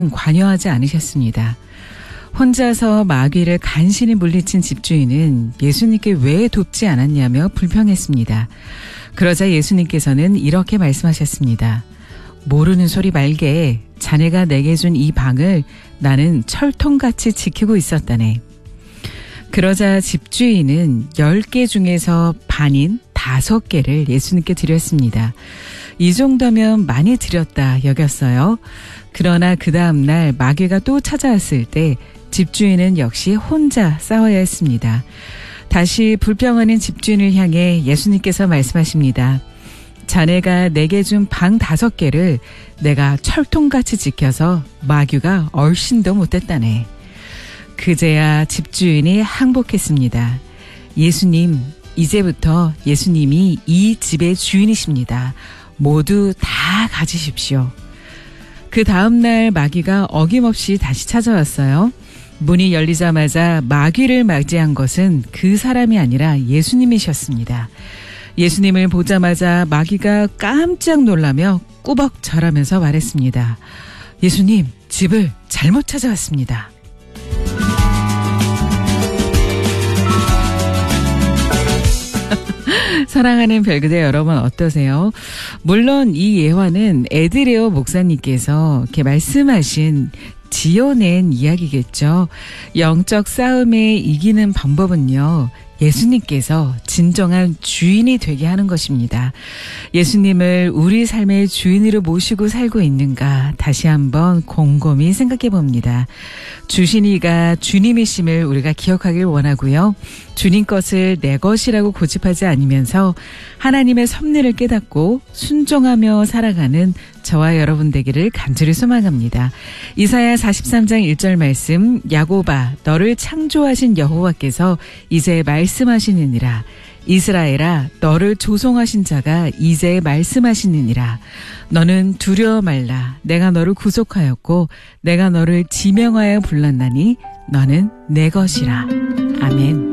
관여하지 않으셨습니다. 혼자서 마귀를 간신히 물리친 집주인은 예수님께 왜 돕지 않았냐며 불평했습니다. 그러자 예수님께서는 이렇게 말씀하셨습니다. 모르는 소리 말게. 자네가 내게 준 이 방을 나는 철통같이 지키고 있었다네. 그러자 집주인은 10개 중에서 반인 5개를 예수님께 드렸습니다. 이 정도면 많이 드렸다 여겼어요. 그러나 그 다음날 마귀가 또 찾아왔을 때 집주인은 역시 혼자 싸워야 했습니다. 다시 불평하는 집주인을 향해 예수님께서 말씀하십니다. 자네가 내게 준 방 5개를 내가 철통같이 지켜서 마귀가 얼씬도 못했다네. 그제야 집주인이 항복했습니다. 예수님, 이제부터 예수님이 이 집의 주인이십니다. 모두 다 가지십시오. 그 다음날 마귀가 어김없이 다시 찾아왔어요. 문이 열리자마자 마귀를 맞이한 것은 그 사람이 아니라 예수님이셨습니다. 예수님을 보자마자 마귀가 깜짝 놀라며 꾸벅 절하면서 말했습니다. 예수님, 집을 잘못 찾아왔습니다. 사랑하는 별그대 여러분 어떠세요? 물론 이 예화는 에드레오 목사님께서 이렇게 말씀하신 지어낸 이야기겠죠. 영적 싸움에 이기는 방법은요. 예수님께서 진정한 주인이 되게 하는 것입니다. 예수님을 우리 삶의 주인으로 모시고 살고 있는가 다시 한번 곰곰이 생각해 봅니다. 주신 이가 주님이심을 우리가 기억하길 원하고요. 주님 것을 내 것이라고 고집하지 않으면서 하나님의 섭리를 깨닫고 순종하며 살아가는 저와 여러분 되기를 간절히 소망합니다. 이사야 43장 1절 말씀, 야곱아 너를 창조하신 여호와께서 이제 말씀하시느니라. 이스라엘아 너를 조성하신 자가 이제 말씀하시느니라. 너는 두려워 말라. 내가 너를 구속하였고 내가 너를 지명하여 불렀나니 너는 내 것이라. 아멘.